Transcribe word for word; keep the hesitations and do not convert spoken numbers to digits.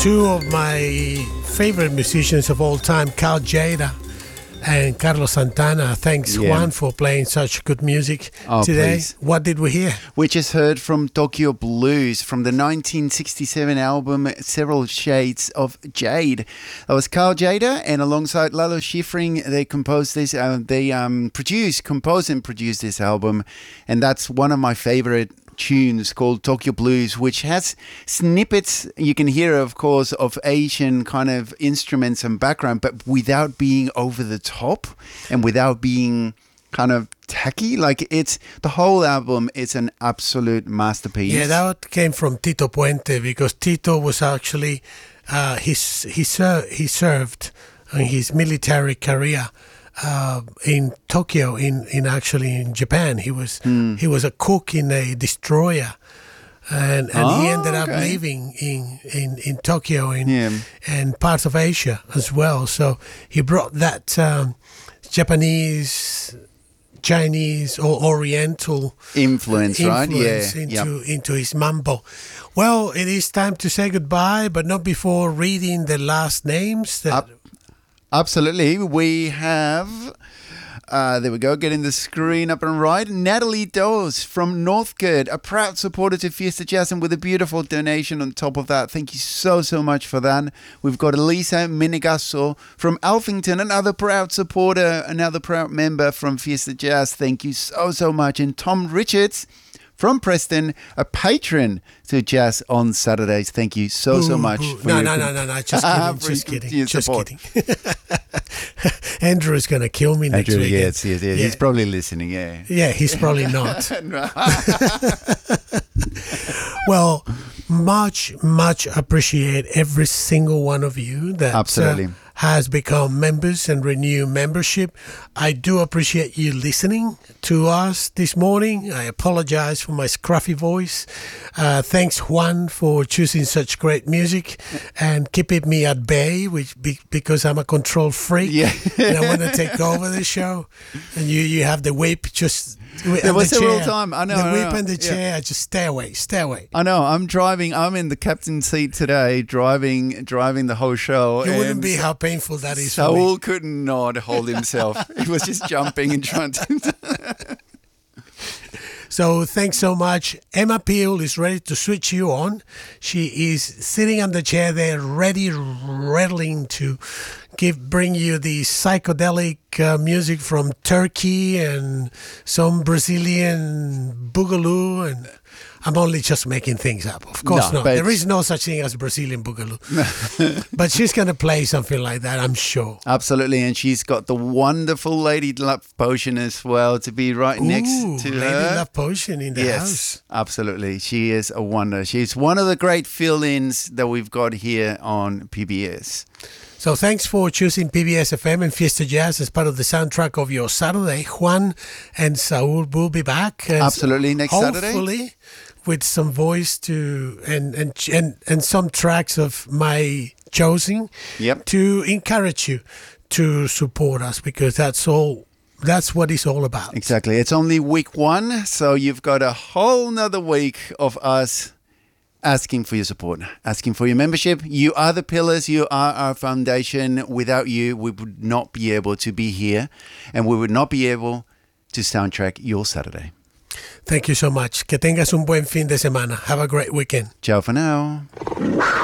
two of my favorite musicians of all time, Carl Jada and Carlos Santana. Thanks, Yeah. Juan, for playing such good music Oh, today. please. What did we hear? We just heard from Tokyo Blues from the nineteen sixty-seven album Several Shades of Jade. That was Carl Jada, and alongside Lalo Schifrin, they composed this. Uh, they um, produced, composed, and produced this album, and that's one of my favorite tunes called Tokyo Blues, which has snippets you can hear, of course, of Asian kind of instruments and background, but without being over the top and without being kind of tacky. Like, it's the whole album is an absolute masterpiece. Yeah, that came from Tito Puente, because Tito was actually uh, his, he, ser- he served in his military career Uh, in Tokyo, in, in actually in Japan. He was Mm. he was a cook in a destroyer, and and he Oh, ended up okay. living in, in, in Tokyo in, Yeah. and parts of Asia as well. So he brought that um, Japanese, Chinese, or Oriental Influence, right? influence Yeah. into Yep. into his mambo. Well, it is time to say goodbye, but not before reading the last names. That Up. Absolutely. We have, uh, there we go, getting the screen up and right. Natalie Dawes from Northcote, a proud supporter to Fiesta Jazz, and with a beautiful donation on top of that. Thank you so, so much for that. We've got Elisa Menegasso from Alphington, another proud supporter, another proud member from Fiesta Jazz. Thank you so, so much. And Tom Richards from Preston, a patron to Jazz on Saturdays. Thank you so, so Boo, much. boo. for No, your no, con- no, no, no. Just kidding. for just your kidding. continued Just support. kidding. Andrew is going to kill me next Andrew, week. yes, yes, yes. Yeah. He's probably listening, yeah. Yeah, he's probably not. Well, much, much appreciate every single one of you that Absolutely. uh, has become members and renew membership. I do appreciate you listening to us this morning. I apologize for my scruffy voice. Uh, thanks, Juan, for choosing such great music and keeping me at bay, which be, because I'm a control freak. Yeah. And I want to take over the show. And you, you have the whip just... There was several times. I know, The I whip know. and the Yeah. chair. Just stay away. Stay away. I know. I'm driving. I'm in the captain's seat today, driving, driving the whole show. You wouldn't and be how painful that is for me. Saul could not hold himself. He was just jumping and trying to. So thanks so much. Emma Peel is ready to switch you on. She is sitting on the chair there, ready, rattling to give bring you the psychedelic uh, music from Turkey and some Brazilian boogaloo. And I'm only just making things up. Of course No, not. but- There is no such thing as Brazilian boogaloo. But she's going to play something like that, I'm sure. Absolutely, and she's got the wonderful Lady Love Potion as well to be right next Ooh, to Lady her. Love Potion in the yes, house. absolutely. She is a wonder. She's one of the great fill-ins that we've got here on P B S. So thanks for choosing P B S F M and Fiesta Jazz as part of the soundtrack of your Saturday. Juan and Saul will be back. uh, Absolutely, next Saturday. Hopefully with some voice to and, and and and some tracks of my choosing Yep. to encourage you to support us, because that's all that's what it's all about. Exactly. It's only week one, so you've got a whole nother week of us asking for your support, asking for your membership. You are the pillars. You are our foundation. Without you, we would not be able to be here, and we would not be able to soundtrack your Saturday. Thank you so much. Que tengas un buen fin de semana. Have a great weekend. Ciao for now.